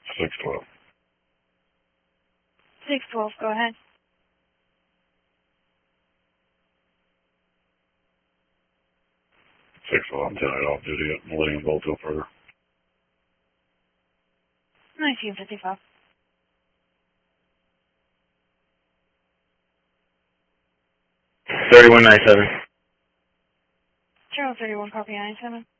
612. 612, go ahead. 612, I'm 10 off duty at Millennium Bowl till further. 1955. $31.97. Channel 31, copy 97.